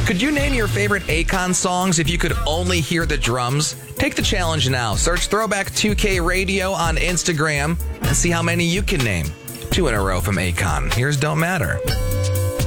Could you name your favorite Akon songs if you could only hear the drums? Take the challenge now. Search Throwback 2K Radio on Instagram and see how many you can name. 2 in a row from Akon. Here's Don't Matter.